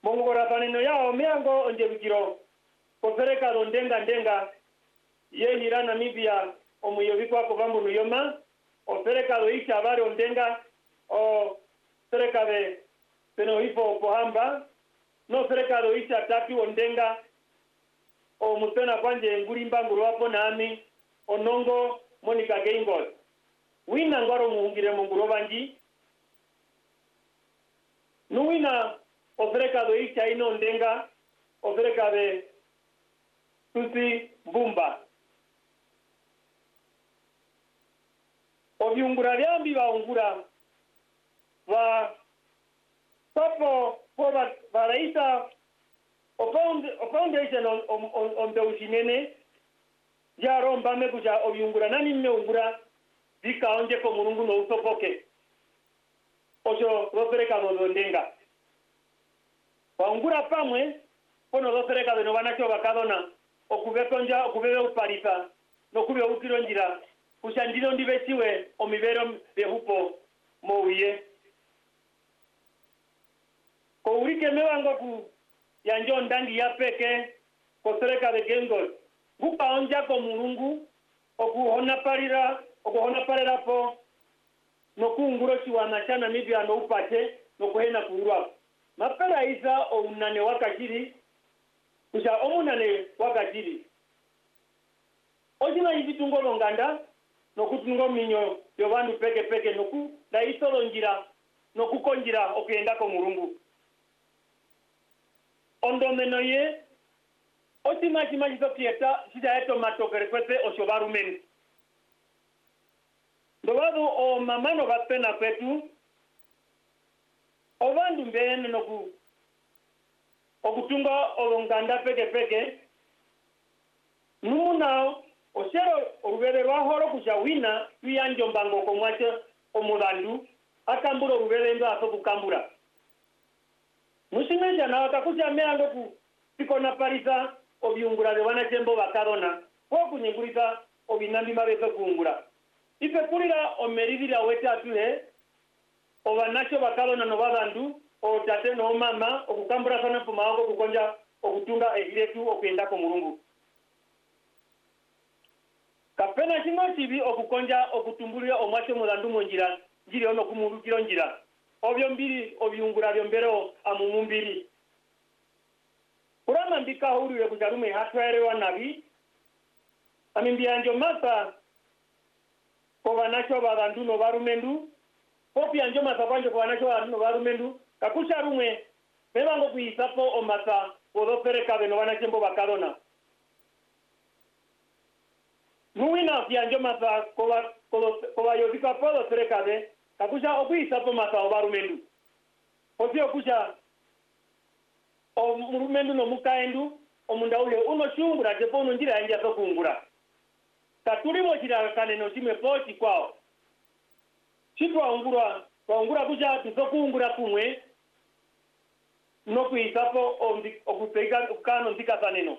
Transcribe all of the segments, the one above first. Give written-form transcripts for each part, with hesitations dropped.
mongora tanino yao miango onje bikiro kofereka ndenga ye hira Namibia omuyobikwa kobambu nuyoma ofereka do icha bari ondenga o fereka de peno hipo pohamba no fereka do icha tatu ondenga o mutena kwanje ngurimba nguruwapo nami onongo Monica Gengol wina ngoro muhungire monguro banji nuwina ofereka do icha ino ondenga ofereka de Tusi Bumba obiungura byambi baungura va papo kwa baraita foundation on the usinene ya romba mekuja obiungura nani mmeungura bikaonje ko murungu no usopoke ojo ropereka do ndenga baungura pamwe kono ropereka no banacho bakadona okubekonja okubebe uparisa no kube ukironjira kushandiro ndibesiwe omibero behupo mowiye ko urike mewango ku yanjo ndangi ya peke ko sereka de Gengol gupa onja ko mulungu okuhona parira po no kunguro chiwana chana Namibia no upate no kuhena kurwa mapela isa o unane wakashiri kusha omunane wakashiri ojina yibitungo nganda no kutungo minyo yovandu peke noku da isolo njira no kukonjira okuyenda ko mulungu ondomeno ye otima chimajizo pieta sida eto matokere kwete oshobarumen ndobadu o mamano bapena kwetu ovandu mbene noku okutunga olonganda peke numuna osero orubere rwahoro kuja wina tuyanjo mbango ko mwache omudandu akambura orubere ndo aso kukambura mushimeja na wakakuja meando ku pikona parisa obiungura de wana chembo bakadona ko kunyingurika obinambi mabezo kuungura ipe kulira omeririra wete atuhe obanacho bakadona no babandu o tate no mama okukambura sana pumako kukonja okutunga egiretu okuyenda ko mulungu kapena chino chibi okukonja okutumbulira omwache mudandu monjira ngiri ono kumurukiro njira obyo mbiri obyungura byombero amumumbiri kurama mbika huriwe kujarume hatwere wa nabi amimbiya njo masa kwa nacho badandu no barumendu popi anjo masa kwanje kwa nacho badandu no barumendu kakusha rumwe bebango kuisapo o masa odopereka beno banachembo bakadona nuwina fianjo masa koba yobika podo serekade kakusha okuisapo masa obarumendu osi okusha omurumendu no mukaendu omunda ule uno chungura jepo uno njira yanja sokungura katulimo chira kaneno chime pochi kwao chitwa ungura kusha tusokungura kumwe no kuisapo okupeka ukano ndika kaneno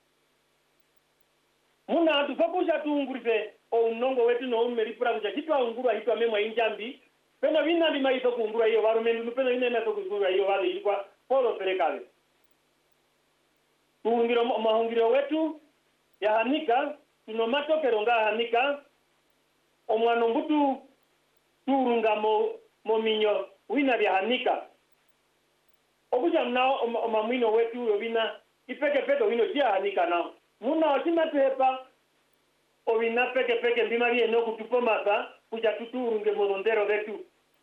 muna tufokusha tuungurize onongo wetu no umeripura kuja chitwa ungurwa hitwa memwa injambi pena vina ndima iso kungurwa hiyo warumendu pena vina na kungurwa hiyo wale ilikuwa polo serikali mahungiro wetu ya hanika tunomato keronga hanika omwano mbutu turunga mominyo wina vya hanika okuja nao omamwino wetu yobina ipeke peto wino jia hanika nao muna ochima tepa obina peke ndima vie no kutupomasa kuja tuturunge modondero vetu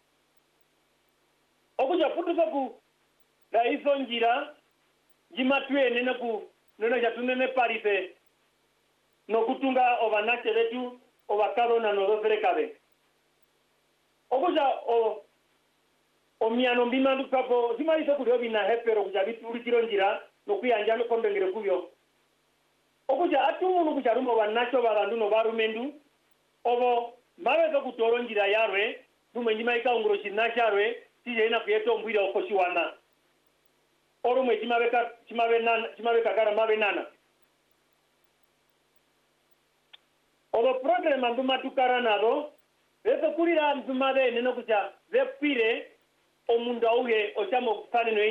okuja putuka ku da iso njira jimatue nene ku nene jatunene parise no kutunga obanache vetu obakado na no doferekabe okuja o miano mbima ndukapo jima iso kulio bina hepero kuja biturikiro njira no kuyanja no kondengere kubyo okuja atumunu kuja rumo banacho bagandu no barumendu obo mabezo kutoro njira yarwe numenjima ikaunguro shinacharwe tije ina kuyeto mbwira okoshiwana orumwe chimabeka kara mabenana obo program anduma tukara nado veto kulira ndumade neno kuja vepire omunda uhe ochamo kufani no